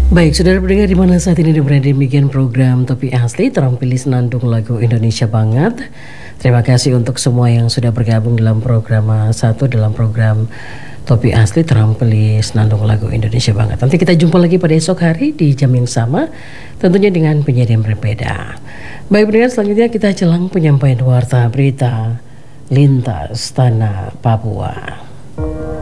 Baik, saudara pendengar di mana saat ini berada demikian program Topik Asli terampil senandung lagu Indonesia banget. Terima kasih untuk semua yang sudah bergabung dalam program satu dalam program Topik Asli terampil senandung lagu Indonesia banget. Nanti kita jumpa lagi pada esok hari di jam yang sama, tentunya dengan penyiar yang berbeda. Baik pendengar, selanjutnya kita jelang penyampaian warta berita lintas tanah Papua.